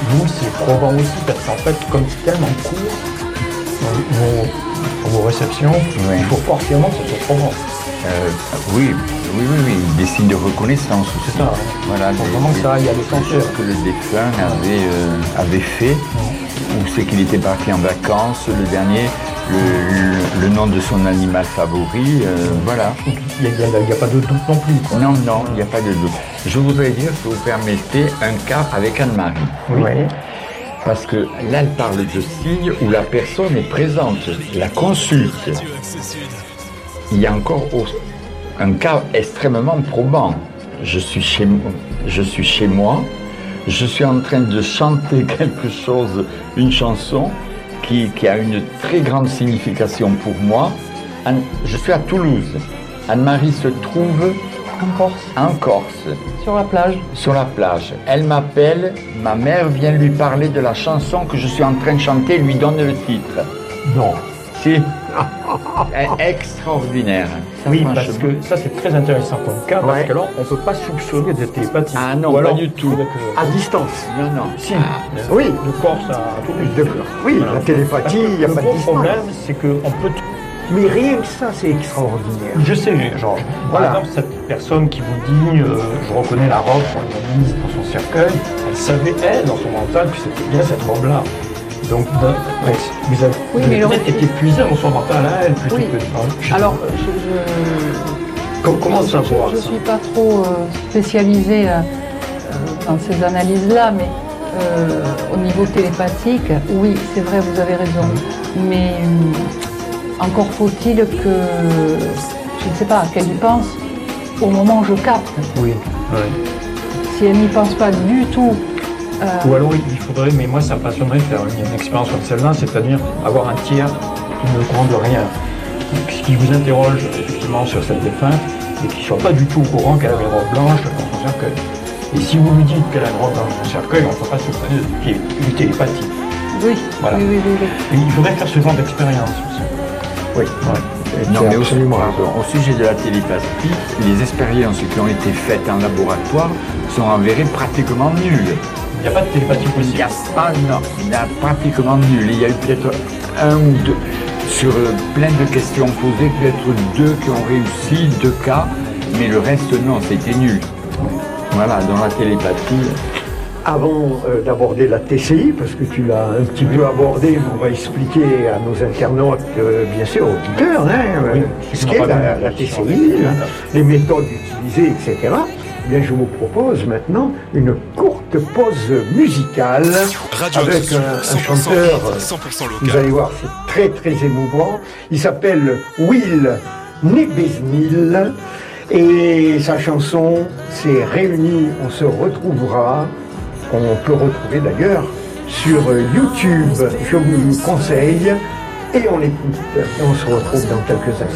Vous, c'est probant aussi, parce qu'en fait, comme c'est tellement court, vos réceptions, il faut forcément que ce soit probant. Oui, des signes de reconnaissance aussi. C'est ça. Voilà, vraiment que ça aille à l'essentiel. Que le défunt avait fait, ou c'est qu'il était parti en vacances, le dernier, le nom de son animal favori, voilà. Il n'y a pas de doute non plus, quoi. Non, il n'y a pas de doute. Je voudrais dire, si vous permettez, un cas avec Anne-Marie. Oui. Parce que là, elle parle de signes où la personne est présente, la consulte. Il y a encore un cas extrêmement probant. Je suis chez moi, je suis en train de chanter quelque chose, une chanson qui a une très grande signification pour moi. Je suis à Toulouse. Anne-Marie se trouve en Corse. Sur la plage. Sur la plage. Elle m'appelle, ma mère vient lui parler de la chanson que je suis en train de chanter, lui donne le titre. Non. Si. Extraordinaire. Ça, oui, parce que ça c'est très intéressant comme cas, parce que là on ne peut pas soupçonner de télépathie. Ah non, ou alors, pas du tout. À distance. Non. Si. Oui. De Corse à Toulouse. Oui, voilà. La télépathie, il n'y a pas de distance. Le problème, c'est qu'on peut... Mais rien que ça, c'est extraordinaire. Je sais, Georges. Par exemple, cette personne qui vous dit je reconnais la robe qu'on lui a mise dans son cercueil, elle savait, elle, dans son mental, que c'était bien cette robe-là. Donc, vous avez été épuisé dans son mental à elle, plutôt que... Alors, comment savoir je ne suis pas trop spécialisée dans ces analyses-là, mais au niveau télépathique, oui, c'est vrai, vous avez raison. Mais encore faut-il que, je ne sais pas, qu'elle y pense au moment où je capte. Oui. Si elle n'y pense pas du tout... Ou alors il faudrait, mais moi ça me passionnerait de faire une expérience comme celle-là, c'est-à-dire avoir un tiers qui ne courant de rien, qui vous interroge effectivement sur cette défunte et qui ne soit pas du tout au courant qu'elle avait une robe blanche dans son cercueil. Et si vous lui dites qu'elle a une robe dans son cercueil, on ne peut pas soupçonner une télépathie. Oui, voilà. oui. Et il faudrait faire ce genre d'expérience aussi. Oui. Non, mais au sujet de la télépathie, les expériences qui ont été faites en laboratoire sont avérées pratiquement nulles. Il n'y a pas de télépathie possible. Il y a pratiquement nul. Il y a eu peut-être un ou deux, sur plein de questions posées, peut-être deux qui ont réussi, 2 cas, mais le reste non, c'était nul. Voilà, dans la télépathie. Avant d'aborder la TCI, parce que tu l'as un petit peu abordé, on va expliquer à nos internautes, bien sûr, auditeurs, ce qu'est la TCI, les méthodes utilisées, etc. Bien, je vous propose maintenant une courte pause musicale avec un chanteur, 100% local. vous allez voir, c'est très très émouvant. Il s'appelle Will Nebeznil et sa chanson c'est Réunis, on se retrouvera, qu'on peut retrouver d'ailleurs sur YouTube. Je vous le conseille et on l'écoute et on se retrouve dans quelques instants.